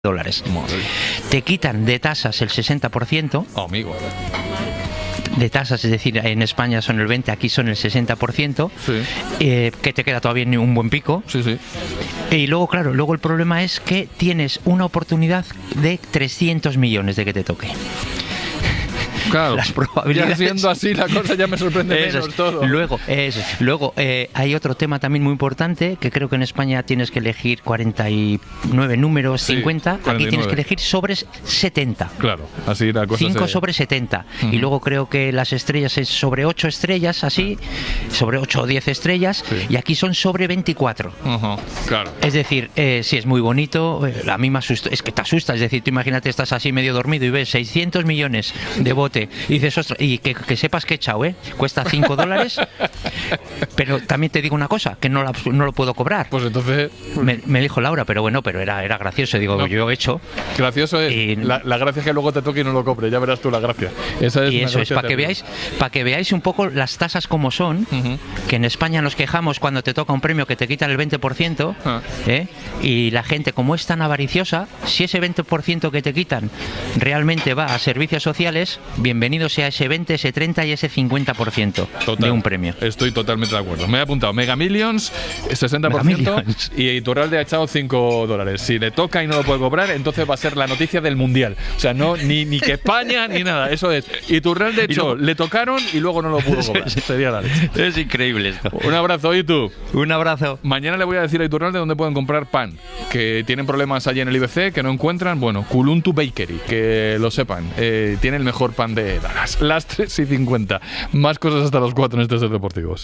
dólares. Te quitan de tasas el 60%. Oh, amigo. De tasas, es decir, en España son el 20%, aquí son el 60%, Sí. Que te queda todavía un buen pico. Sí, sí. Y luego, claro, luego el problema es que tienes una oportunidad de 300 millones de que te toque. Claro, Las probabilidades. ya siendo así la cosa ya me sorprende menos todo. Luego, hay otro tema también muy importante, que creo que en España tienes que elegir 49 números, Sí, 50, 49. aquí tienes que elegir sobres 70. Claro, así la cosa 5 se... sobre 70. Y luego creo que las estrellas es sobre 8 estrellas, así, sobre 8 o 10 estrellas, Sí. y aquí son sobre 24. Ajá, claro. Es decir, sí es muy bonito, a mí me asusta, es que te asusta, es decir, tú imagínate, estás así medio dormido y ves 600 millones de bote y dices, ostras, y que sepas que he echado, cuesta $5, pero también te digo una cosa, que no lo puedo cobrar. Pues entonces... Me dijo Laura, pero bueno, pero era gracioso, digo, No. yo he hecho. Gracioso es, Y- la gracia es que luego te toque y no lo compre, ya verás tú la gracia. Esa es Y una eso es, gracia para terrible. que veáis un poco las tasas como son, Ujú. que en España nos quejamos cuando te toca un premio que te quitan el 20%, Ah. y la gente, como es tan avariciosa, si ese 20% que te quitan realmente va a servicios sociales, bienvenido sea ese 20, ese 30 y ese 50% Total. de un premio. Estoy totalmente de acuerdo. Me he apuntado Mega Millions, 60%, Mega Millions. y Iturralde ha echado $5. Si le toca y no lo puede cobrar, entonces va a ser la noticia del Mundial. O sea, no ni que España ni nada. Eso es. Iturralde echó, luego- le tocaron y luego no lo pudo cobrar. Sería la leche. Es increíble esto. Un abrazo, Itu. Un abrazo. Mañana le voy a decir a Iturralde dónde pueden comprar pan. Que tienen problemas allí en el IBC, que no encuentran. Bueno, Kuluntu Bakery, que lo sepan. Tiene el mejor pan de Dallas. Las 3:50. Más cosas hasta los 4 en este Ser Deportivos.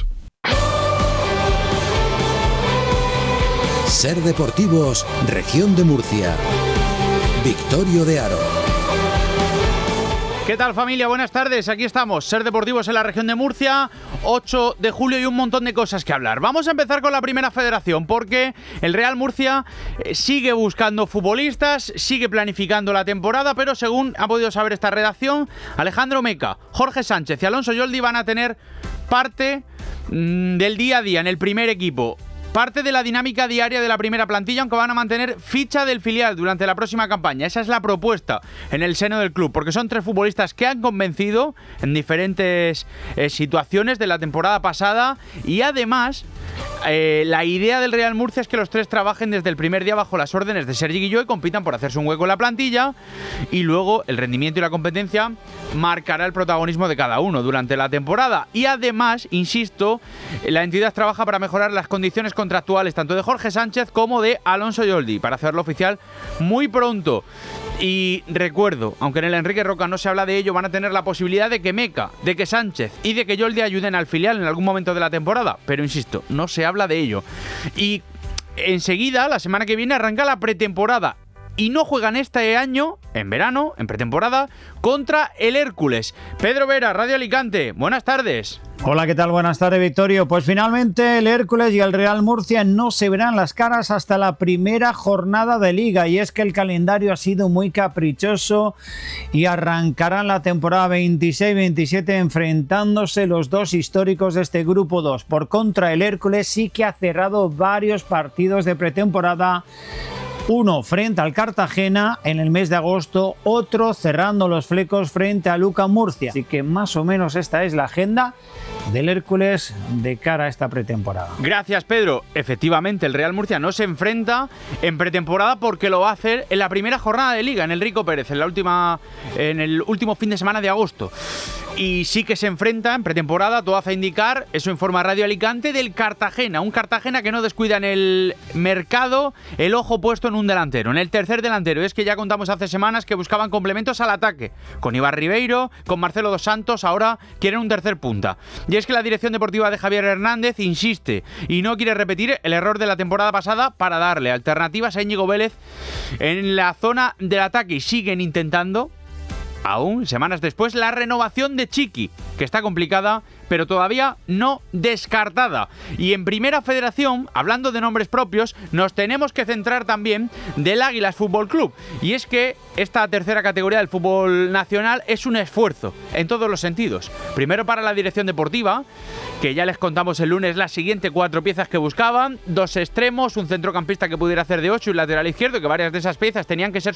Ser Deportivos, Región de Murcia. Victorio de Aro. ¿Qué tal, familia? Buenas tardes, aquí estamos, Ser Deportivos en la región de Murcia, 8 de julio y un montón de cosas que hablar. Vamos a empezar con la primera federación porque el Real Murcia sigue buscando futbolistas, sigue planificando la temporada, pero según ha podido saber esta redacción, Alejandro Meca, Jorge Sánchez y Alonso Yoldi van a tener parte del día a día en el primer equipo. Parte de la dinámica diaria de la primera plantilla, aunque van a mantener ficha del filial durante la próxima campaña. Esa es la propuesta en el seno del club, porque son 3 futbolistas que han convencido en diferentes situaciones de la temporada pasada y además la idea del Real Murcia es que los 3 trabajen desde el primer día bajo las órdenes de Sergi Guilló y compitan por hacerse un hueco en la plantilla, y luego el rendimiento y la competencia marcará el protagonismo de cada uno durante la temporada. Y además, insisto, la entidad trabaja para mejorar las condiciones contractuales tanto de Jorge Sánchez como de Alonso Yoldi para hacerlo oficial muy pronto. Y recuerdo, aunque en el Enrique Roca no se habla de ello, van a tener la posibilidad de que Meca, de que Sánchez y de que Yoldi ayuden al filial en algún momento de la temporada, pero insisto, no se habla de ello. Y enseguida, la semana que viene, arranca la pretemporada. Y no juegan este año, en verano, en pretemporada, contra el Hércules. Pedro Vera, Radio Alicante, buenas tardes. Hola, ¿qué tal? Buenas tardes, Victorio. Pues finalmente el Hércules y el Real Murcia no se verán las caras hasta la primera jornada de Liga, y es que el calendario ha sido muy caprichoso y arrancarán la temporada 26-27 enfrentándose los 2 históricos de este grupo 2. Por contra, el Hércules sí que ha cerrado varios partidos de pretemporada. Uno frente al Cartagena en el mes de agosto, otro cerrando los flecos frente a Luca Murcia. Así que más o menos esta es la agenda del Hércules de cara a esta pretemporada. Gracias, Pedro. Efectivamente, el Real Murcia no se enfrenta en pretemporada porque lo va a hacer en la primera jornada de Liga, en el Rico Pérez, en el último fin de semana de agosto. Y sí que se enfrenta en pretemporada, todo hace indicar, eso informa Radio Alicante, del Cartagena. Un Cartagena que no descuida en el mercado el ojo puesto en un delantero, en el tercer delantero. Es que ya contamos hace semanas que buscaban complementos al ataque. Con Iván Ribeiro, con Marcelo Dos Santos, ahora quieren un tercer punta. Y es que la dirección deportiva de Javier Hernández insiste y no quiere repetir el error de la temporada pasada para darle alternativas a Íñigo Vélez en la zona del ataque. Y siguen intentando, aún semanas después, la renovación de Chiqui. que está complicada, pero todavía no descartada. Y en Primera Federación, hablando de nombres propios, nos tenemos que centrar también del Águilas Fútbol Club. Y es que esta tercera categoría del fútbol nacional es un esfuerzo en todos los sentidos. Primero para la dirección deportiva, que ya les contamos el lunes las siguientes 4 piezas que buscaban: 2 extremos, un centrocampista que pudiera hacer de 8 y un lateral izquierdo, que varias de esas piezas tenían que ser